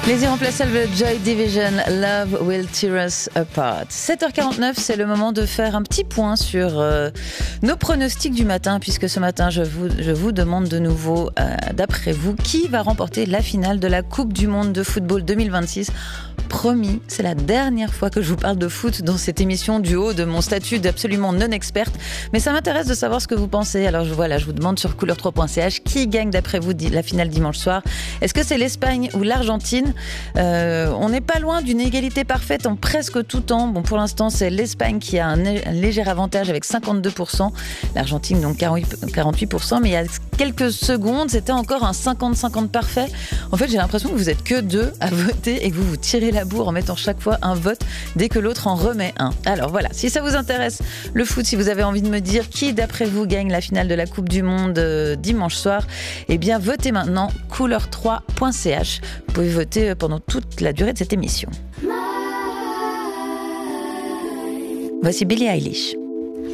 Les irremplaçables Joy Division, Love Will Tear Us Apart. 7h49, c'est le moment de faire un petit point sur nos pronostics du matin, puisque ce matin, je vous demande de nouveau, d'après vous, qui va remporter la finale de la Coupe du Monde de football 2026. Promis, c'est la dernière fois que je vous parle de foot dans cette émission du haut de mon statut d'absolument non-experte. Mais ça m'intéresse de savoir ce que vous pensez. Alors je vous demande sur couleur3.ch qui gagne d'après vous la finale dimanche soir. Est-ce que c'est l'Espagne ou l'Argentine ? On n'est pas loin d'une égalité parfaite en presque tout temps. Bon, pour l'instant, c'est l'Espagne qui a un léger avantage avec 52%. L'Argentine, donc 48%. Mais il y a quelques secondes, c'était encore un 50-50 parfait. En fait, j'ai l'impression que vous êtes que deux à voter et que vous vous tirez la bourre en mettant chaque fois un vote dès que l'autre en remet un. Alors voilà, si ça vous intéresse, le foot, si vous avez envie de me dire qui d'après vous gagne la finale de la Coupe du Monde dimanche soir, eh bien votez maintenant couleur3.ch. Vous pouvez voter pendant toute la durée de cette émission. Voici Billie Eilish.